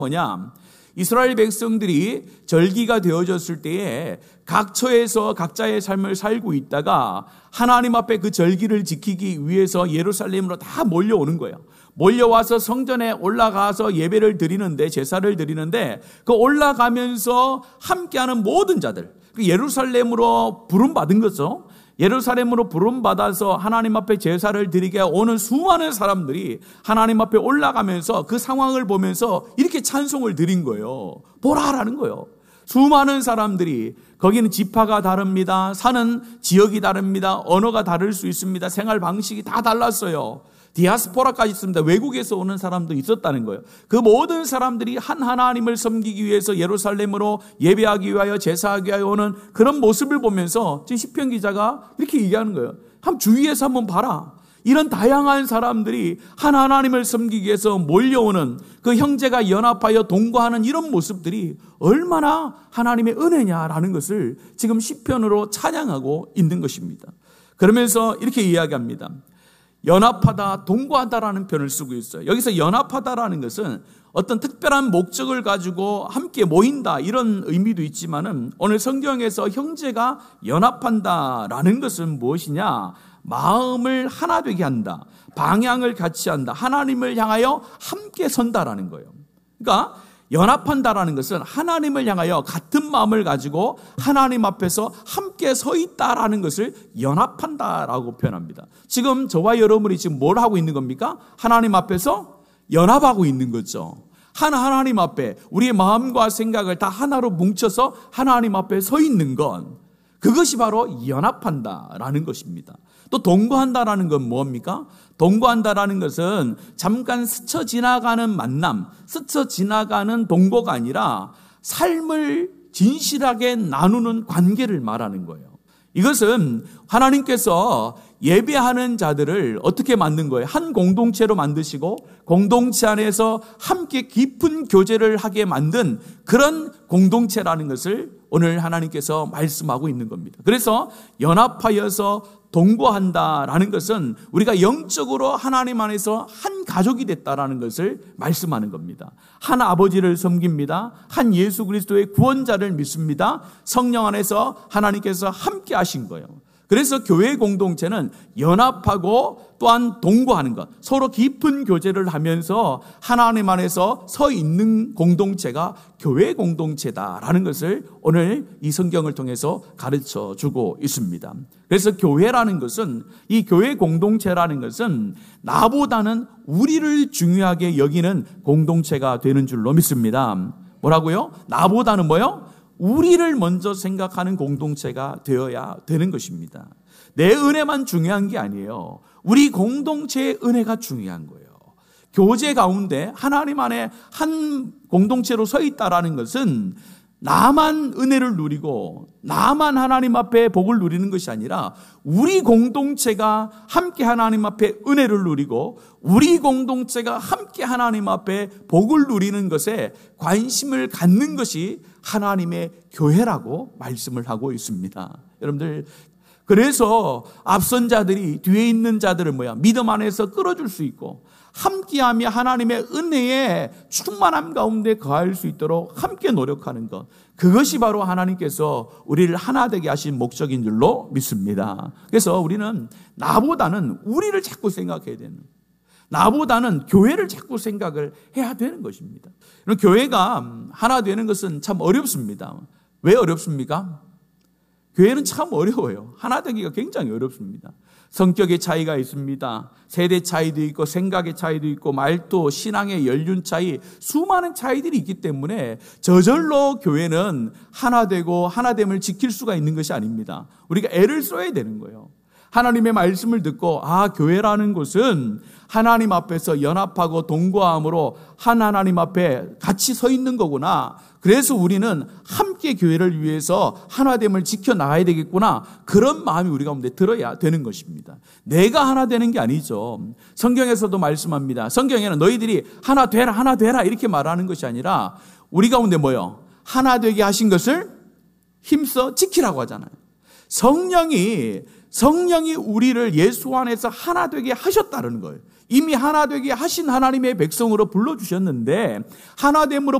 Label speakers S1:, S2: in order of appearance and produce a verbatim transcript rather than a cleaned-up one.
S1: 뭐냐? 이스라엘 백성들이 절기가 되어졌을 때에 각처에서 각자의 삶을 살고 있다가 하나님 앞에 그 절기를 지키기 위해서 예루살렘으로 다 몰려오는 거예요. 몰려와서 성전에 올라가서 예배를 드리는데, 제사를 드리는데, 그 올라가면서 함께하는 모든 자들, 예루살렘으로 부름받은 거죠. 예루살렘으로 부름받아서 하나님 앞에 제사를 드리게 오는 수많은 사람들이 하나님 앞에 올라가면서 그 상황을 보면서 이렇게 찬송을 드린 거예요. 보라라는 거예요. 수많은 사람들이, 거기는 지파가 다릅니다. 사는 지역이 다릅니다. 언어가 다를 수 있습니다. 생활 방식이 다 달랐어요. 디아스포라까지 있습니다. 외국에서 오는 사람도 있었다는 거예요. 그 모든 사람들이 한 하나님을 섬기기 위해서 예루살렘으로 예배하기 위하여 제사하기 위하여 오는 그런 모습을 보면서 지금 시편 기자가 이렇게 얘기하는 거예요. 한번 주위에서 한번 봐라. 이런 다양한 사람들이 한 하나님을 섬기기 위해서 몰려오는 그 형제가 연합하여 동거하는 이런 모습들이 얼마나 하나님의 은혜냐라는 것을 지금 시편으로 찬양하고 있는 것입니다. 그러면서 이렇게 이야기합니다. 연합하다, 동거하다라는 표현을 쓰고 있어요. 여기서 연합하다라는 것은 어떤 특별한 목적을 가지고 함께 모인다 이런 의미도 있지만은 오늘 성경에서 형제가 연합한다라는 것은 무엇이냐? 마음을 하나 되게 한다. 방향을 같이 한다. 하나님을 향하여 함께 선다라는 거예요. 그러니까 연합한다라는 것은 하나님을 향하여 같은 마음을 가지고 하나님 앞에서 함께 서 있다라는 것을 연합한다라고 표현합니다. 지금 저와 여러분이 지금 뭘 하고 있는 겁니까? 하나님 앞에서 연합하고 있는 거죠. 한 하나님 앞에 우리의 마음과 생각을 다 하나로 뭉쳐서 하나님 앞에 서 있는 건, 그것이 바로 연합한다라는 것입니다. 또 동거한다라는 건 뭡니까? 동거한다라는 것은 잠깐 스쳐 지나가는 만남, 스쳐 지나가는 동거가 아니라 삶을 진실하게 나누는 관계를 말하는 거예요. 이것은 하나님께서 예배하는 자들을 어떻게 만든 거예요? 한 공동체로 만드시고 공동체 안에서 함께 깊은 교제를 하게 만든 그런 공동체라는 것을 오늘 하나님께서 말씀하고 있는 겁니다. 그래서 연합하여서 동거한다라는 것은 우리가 영적으로 하나님 안에서 한 가족이 됐다라는 것을 말씀하는 겁니다. 한 아버지를 섬깁니다. 한 예수 그리스도의 구원자를 믿습니다. 성령 안에서 하나님께서 함께 하신 거예요. 그래서 교회 공동체는 연합하고 또한 동거하는 것, 서로 깊은 교제를 하면서 하나님 안에서 서 있는 공동체가 교회 공동체다라는 것을 오늘 이 성경을 통해서 가르쳐 주고 있습니다. 그래서 교회라는 것은, 이 교회 공동체라는 것은 나보다는 우리를 중요하게 여기는 공동체가 되는 줄로 믿습니다. 뭐라고요? 나보다는 뭐요? 우리를 먼저 생각하는 공동체가 되어야 되는 것입니다. 내 은혜만 중요한 게 아니에요. 우리 공동체의 은혜가 중요한 거예요. 교제 가운데 하나님 안에 한 공동체로 서 있다라는 것은 나만 은혜를 누리고 나만 하나님 앞에 복을 누리는 것이 아니라 우리 공동체가 함께 하나님 앞에 은혜를 누리고 우리 공동체가 함께 하나님 앞에 복을 누리는 것에 관심을 갖는 것이 하나님의 교회라고 말씀을 하고 있습니다. 여러분들, 그래서 앞선 자들이 뒤에 있는 자들을 뭐야? 믿음 안에서 끌어줄 수 있고 함께하며 하나님의 은혜에 충만함 가운데 거할 수 있도록 함께 노력하는 것, 그것이 바로 하나님께서 우리를 하나 되게 하신 목적인 줄로 믿습니다. 그래서 우리는 나보다는 우리를 자꾸 생각해야 되는, 나보다는 교회를 자꾸 생각을 해야 되는 것입니다. 교회가 하나 되는 것은 참 어렵습니다. 왜 어렵습니까? 교회는 참 어려워요. 하나 되기가 굉장히 어렵습니다. 성격의 차이가 있습니다. 세대 차이도 있고 생각의 차이도 있고 말도, 신앙의 연륜 차이, 수많은 차이들이 있기 때문에 저절로 교회는 하나 되고 하나됨을 지킬 수가 있는 것이 아닙니다. 우리가 애를 써야 되는 거예요. 하나님의 말씀을 듣고, 아, 교회라는 곳은 하나님 앞에서 연합하고 동거함으로 한 하나님 앞에 같이 서 있는 거구나. 그래서 우리는 함께 교회를 위해서 하나됨을 지켜나가야 되겠구나. 그런 마음이 우리 가운데 들어야 되는 것입니다. 내가 하나 되는 게 아니죠. 성경에서도 말씀합니다. 성경에는 너희들이 하나 되라, 하나 되라 이렇게 말하는 것이 아니라 우리 가운데 뭐요? 하나 되게 하신 것을 힘써 지키라고 하잖아요. 성령이 성령이 우리를 예수 안에서 하나 되게 하셨다는 거예요. 이미 하나 되게 하신 하나님의 백성으로 불러주셨는데 하나됨으로